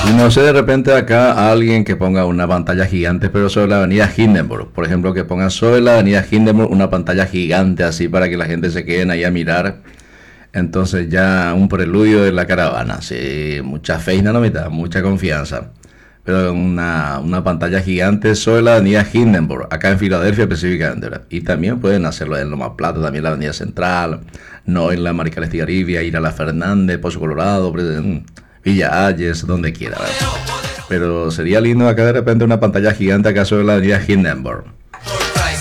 Y no sé, de repente acá alguien que ponga una pantalla gigante, pero sobre la avenida Hindenburg. Por ejemplo, que ponga sobre la avenida Hindenburg una pantalla gigante así para que la gente se quede ahí a mirar. Entonces ya un preludio de la caravana. Sí, mucha fe y mitad, mucha confianza. Pero una pantalla gigante sobre la avenida Hindenburg, acá en Filadelfia específicamente, ¿verdad? Y también pueden hacerlo en Loma Plata, también la avenida Central, no en la Maricala Estigarribia, ir a la Fernández, Pozo Colorado, Villa Ayes, donde quiera, ¿verdad? Pero sería lindo acá de repente una pantalla gigante acá sobre la avenida Hindenburg.